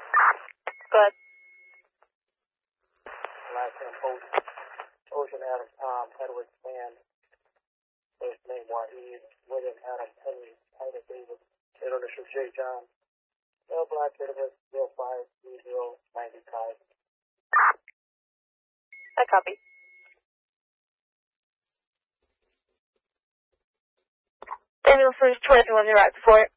Go ahead. Last name Ocean Adam Tom Edward Stan. First name Wahid William Adam Henry Tyler David. Middle initial J John. L Black Database 053095. I copy. Ambulance 22 on your right before it.